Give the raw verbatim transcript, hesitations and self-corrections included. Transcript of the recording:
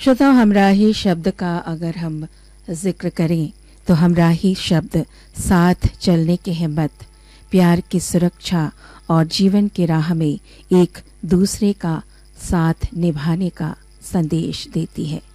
श्रोताओं, हमराही शब्द का अगर हम जिक्र करें तो हमराही शब्द साथ चलने की हिम्मत, प्यार की सुरक्षा और जीवन की राह में एक दूसरे का साथ निभाने का संदेश देती है।